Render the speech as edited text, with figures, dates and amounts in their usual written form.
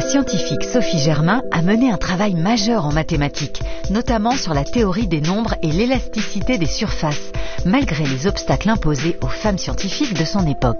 scientifique Sophie Germain a mené un travail majeur en mathématiques, notamment sur la théorie des nombres et l'élasticité des surfaces, malgré les obstacles imposés aux femmes scientifiques de son époque.